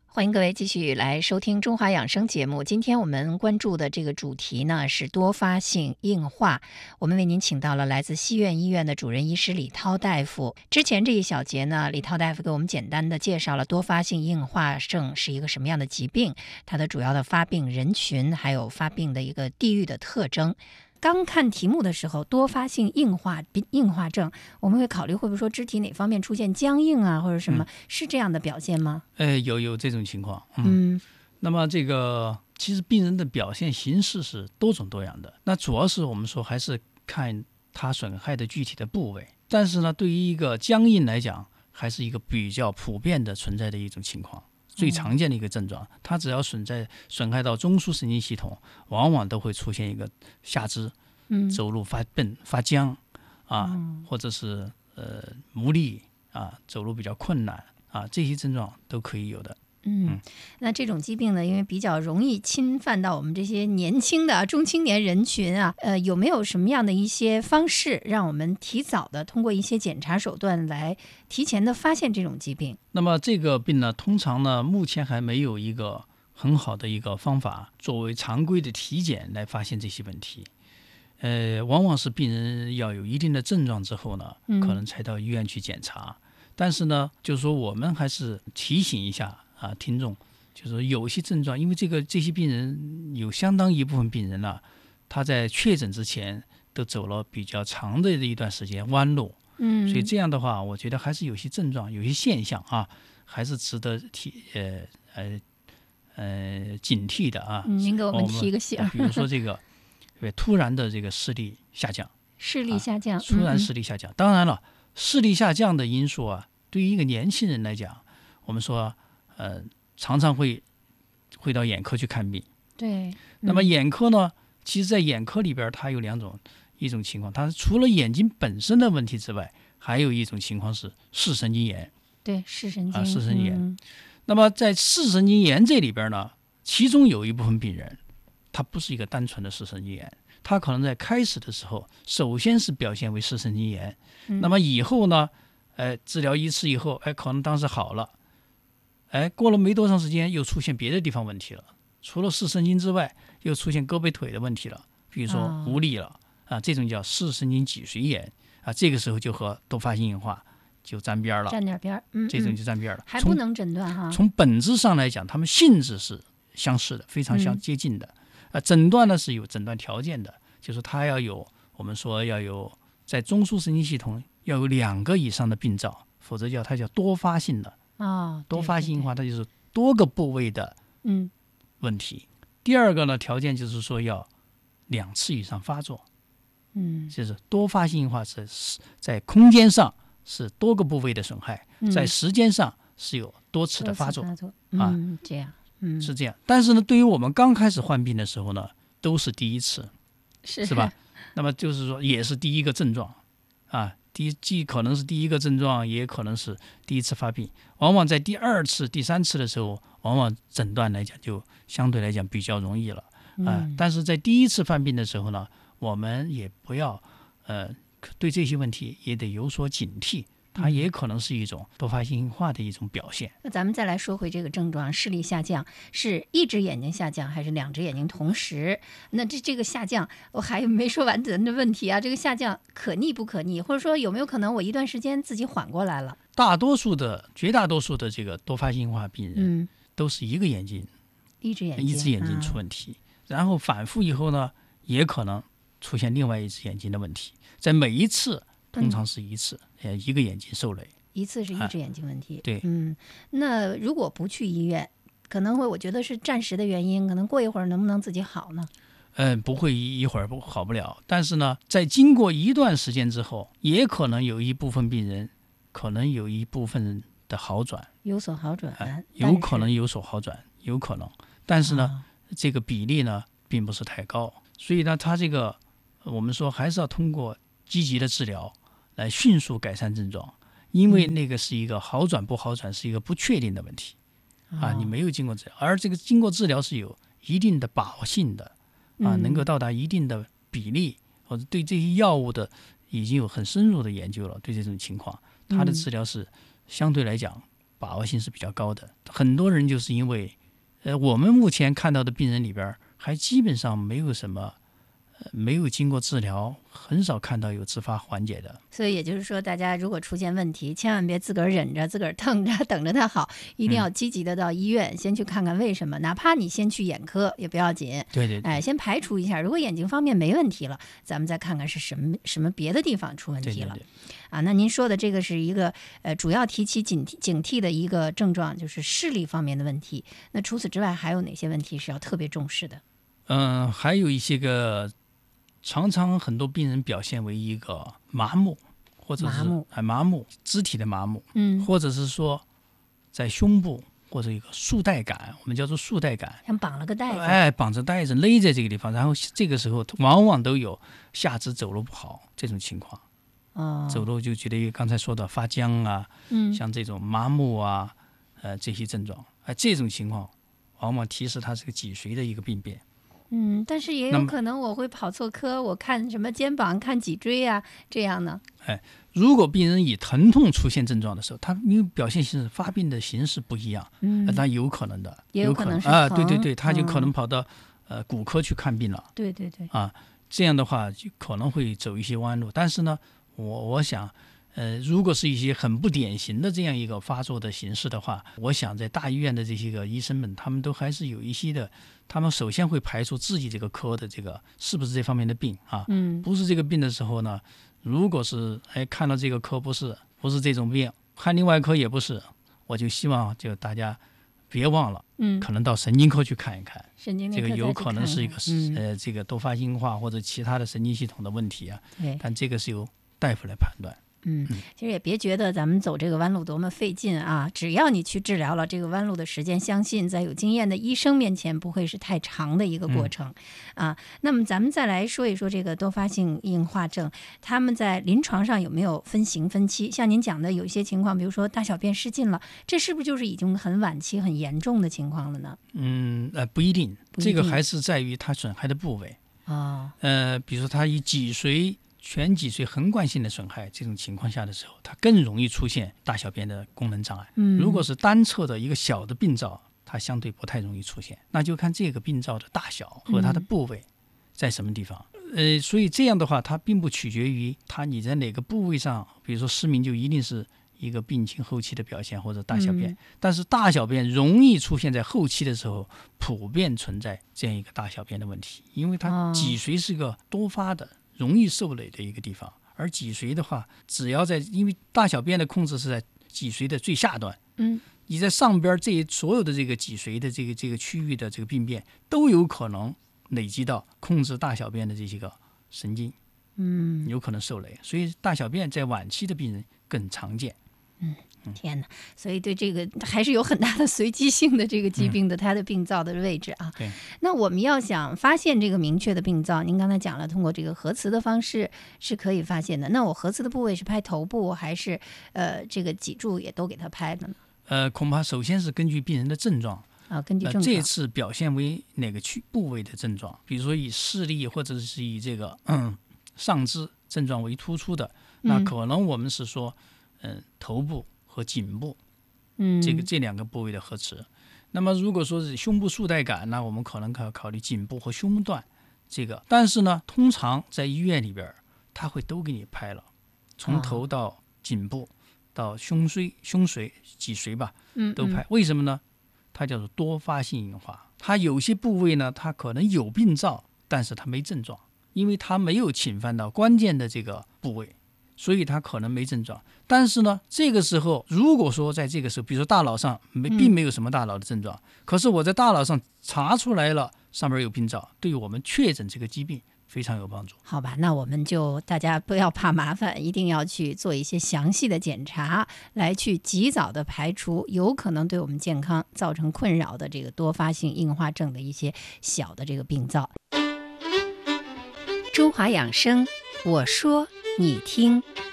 欢迎各位继续来收听中华养生节目。今天我们关注的这个主题呢是多发性硬化。我们为您请到了来自西苑医院的主任医师李涛大夫。之前这一小节呢，李涛大夫给我们简单的介绍了多发性硬化症是一个什么样的疾病，它的主要的发病人群，还有发病的一个地域的特征。刚看题目的时候，多发性硬化症，我们会考虑会不会说肢体哪方面出现僵硬啊，或者什么，是这样的表现吗？ 有这种情况。那么这个其实病人的表现形式是多种多样的，那主要是我们说还是看它损害的具体的部位。但是呢，对于一个僵硬来讲，还是一个比较普遍的存在的一种情况。最常见的一个症状，它只要损害到中枢神经系统，往往都会出现一个下肢走路发笨发僵或者是无力走路比较困难这些症状都可以有的。 那这种疾病呢，因为比较容易侵犯到我们这些年轻的中青年人群有没有什么样的一些方式，让我们提早的通过一些检查手段来提前的发现这种疾病？ 那么这个病呢，通常呢，目前还没有一个很好的一个方法作为常规的体检来发现这些问题。往往是病人要有一定的症状之后呢，可能才到医院去检查。但是呢，就是说我们还是提醒一下听众，就是说有些症状，因为这些病人有相当一部分病人他在确诊之前都走了比较长的一段时间弯路，所以这样的话，我觉得还是有些症状、有些现象还是值得警惕的您给我们提个醒， 比如说这个突然的这个视力下降， 视力下降， 突然视力下降。当然了，视力下降的因素对于一个年轻人来讲，我们说常常会到眼科去看病。 对。 那么眼科呢，其实在眼科里边它有一种情况，它除了眼睛本身的问题之外，还有一种情况是视神经炎。 对，视神经视神经炎。那么在视神经炎这里边呢，其中有一部分病人，它不是一个单纯的视神经炎，它可能在开始的时候首先是表现为视神经炎，那么以后呢治疗一次以后可能当时好了，过了没多长时间又出现别的地方问题了，除了视神经之外又出现胳膊腿的问题了，比如说无力了这种叫视神经脊髓炎这个时候就和多发性硬化就沾边了， 沾点边这种就沾边了， 还不能诊断从本质上来讲，他们性质是相似的，非常接近的。诊断呢是有诊断条件的，就是它我们说要有在中枢神经系统要有2个以上的病灶，否则它叫多发性的多发性硬化，它就是多个部位的问题。第二个呢条件就是说要2次以上发作，就是多发性硬化是在空间上是多个部位的损害，在时间上是有多次的发作这样。 是这样。但是呢，对于我们刚开始患病的时候呢，都是第一次，是吧？那么就是说，也是第一个症状既可能是第一个症状，也可能是第一次发病。往往在第2次、第3次的时候，往往诊断来讲就相对来讲比较容易了但是在第1次犯病的时候呢，我们也不要对这些问题也得有所警惕。它也可能是一种多发性硬化的一种表现。 那咱们再来说回这个症状，视力下降是一只眼睛下降还是2只眼睛同时？那这个下降，我还没说完咱的问题这个下降可逆不可逆，或者说有没有可能我一段时间自己缓过来了？ 绝大多数的这个多发性硬化病人都是一只眼睛出问题，然后反复以后呢，也可能出现另外一只眼睛的问题，在每一次通常是一次一个眼睛受累， 一次是一只眼睛问题。 对， 那如果不去医院，可能我觉得是暂时的原因，可能过一会儿能不能自己好呢？ 不会一会儿好不了，但是呢，在经过一段时间之后，也可能有一部分病人，可能有一部分的好转， 有所好转， 有可能有所好转，有可能，但是呢，这个比例呢并不是太高，所以呢，它这个我们说还是要通过积极的治疗来迅速改善症状，因为那个是一个好转不好转是一个不确定的问题你没有经过治疗，而这个经过治疗是有一定的把握性的能够到达一定的比例，或者对这些药物的已经有很深入的研究了，对这种情况它的治疗是相对来讲把握性是比较高的。很多人就是因为，我们目前看到的病人里边，还基本上没有什么，没有经过治疗，很少看到有自发缓解的。 所以也就是说，大家如果出现问题，千万别自个儿忍着、自个儿疼着，等着它好，一定要积极的到医院，先去看看为什么。哪怕你先去眼科也不要紧， 对， 先排除一下。如果眼睛方面没问题了，咱们再看看是什么别的地方出问题了。 对啊，那您说的这个是一个主要提起警惕的一个症状，就是视力方面的问题。那除此之外，还有哪些问题是要特别重视的？ 还有一些个。常常很多病人表现为一个麻木，或者是麻木，肢体的麻木，或者是说在胸部或者一个束带感，我们叫做束带感， 像绑了个带子， 绑着带子勒在这个地方，然后这个时候往往都有下肢走路不好这种情况。走路就觉得刚才说的发僵啊，像这种麻木啊，这些症状，这种情况往往提示它是个脊髓的一个病变。 但是也有可能我会跑错科，我看什么肩膀、看脊椎啊，这样呢？ 如果病人以疼痛出现症状的时候，他因为表现形式、发病的形式不一样，那有可能的， 也有可能是对，他就可能跑到骨科去看病了。 对这样的话就可能会走一些弯路。但是呢，我想。如果是一些很不典型的这样一个发作的形式的话，我想在大医院的这些个医生们，他们都还是有一些的，他们首先会排除自己这个科的这个是不是这方面的病啊。不是这个病的时候呢，如果是看到这个科不是这种病，看另外一科也不是，我就希望就大家别忘了，可能到神经科去看一看。 神经这个有可能是一个这个多发性硬化或者其他的神经系统的问题啊。但这个是由大夫来判断。 其实也别觉得咱们走这个弯路多么费劲啊！只要你去治疗了，这个弯路的时间，相信在有经验的医生面前不会是太长的一个过程啊。那么咱们再来说一说这个多发性硬化症，他们在临床上有没有分型分期？像您讲的有一些情况，比如说大小便失禁了，这是不是就是已经很晚期、很严重的情况了呢？ 不一定，这个还是在于它损害的部位比如说它以脊髓。全脊髓横贯性的损害，这种情况下的时候，它更容易出现大小便的功能障碍。如果是单侧的一个小的病灶，它相对不太容易出现。那就看这个病灶的大小和它的部位在什么地方。所以这样的话，它并不取决于你在哪个部位上，比如说失明就一定是一个病情后期的表现或者大小便。但是大小便容易出现在后期的时候，普遍存在这样一个大小便的问题，因为它脊髓是个多发的。容易受累的一个地方，而脊髓的话，只要因为大小便的控制是在脊髓的最下端，你在上边所有的这个脊髓的这个区域的这个病变，都有可能累积到控制大小便的这些个神经，有可能受累，所以大小便在晚期的病人更常见。 天哪！所以对这个还是有很大的随机性的这个疾病的它的病灶的位置啊。 对。 那我们要想发现这个明确的病灶，您刚才讲了，通过这个核磁的方式是可以发现的。那我核磁的部位是拍头部还是这个脊柱也都给它拍的呢？ 恐怕首先是根据病人的症状根据症状。 这次表现为哪个部位的症状，比如说以视力或者是以这个上肢症状为突出的，那可能我们是说头部和颈部，这两个部位的核磁。那么如果说是胸部束带感，那我们可能考虑颈部和胸段这个。但是呢，通常在医院里边，他会都给你拍了，从头到颈部到胸髓、脊髓吧，都拍。为什么呢？它叫做多发性硬化。它有些部位呢，它可能有病灶，但是它没症状，因为它没有侵犯到关键的这个部位。所以它可能没症状，但是呢，这个时候如果说在这个时候，比如说大脑上并没有什么大脑的症状，可是我在大脑上查出来了上面有病灶，对于我们确诊这个疾病非常有帮助。 好吧，那我们就大家不要怕麻烦，一定要去做一些详细的检查，来去及早的排除有可能对我们健康造成困扰的这个多发性硬化症的一些小的这个病灶。 中华养生，我说你听。